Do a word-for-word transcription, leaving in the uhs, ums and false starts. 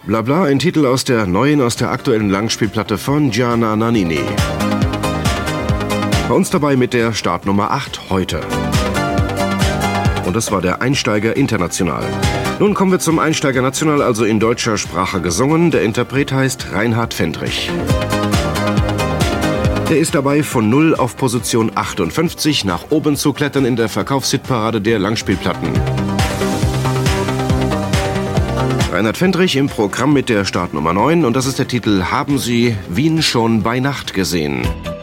Blabla, ein Titel aus der neuen, aus der aktuellen Langspielplatte von Gianna Nannini. Bei uns dabei mit der Startnummer acht heute. Und das war der Einsteiger International. Nun kommen wir zum Einsteiger National, also in deutscher Sprache gesungen. Der Interpret heißt Reinhard Fendrich. Der ist dabei, von null auf Position achtundfünfzig nach oben zu klettern in der Verkaufshitparade der Langspielplatten. Reinhard Fendrich im Programm mit der Startnummer neun und das ist der Titel Haben Sie Wien schon bei Nacht gesehen?